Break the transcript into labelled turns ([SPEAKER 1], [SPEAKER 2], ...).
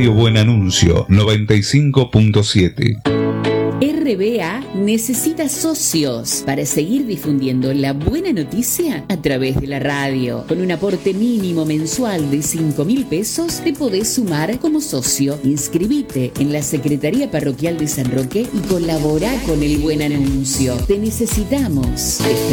[SPEAKER 1] Radio Buen Anuncio 95.7.
[SPEAKER 2] RBA necesita socios para seguir difundiendo la buena noticia a través de la radio. Con un aporte mínimo mensual de 5.000 pesos te podés sumar como socio. Inscribite en la Secretaría Parroquial de San Roque y colabora con el buen anuncio. Te necesitamos.